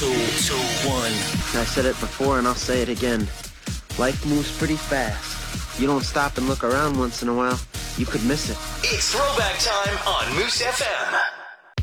2, 1. I said it before and I'll say it again. Life moves pretty fast. You don't stop and look around once in a while, you could miss it. It's throwback time on Moose FM.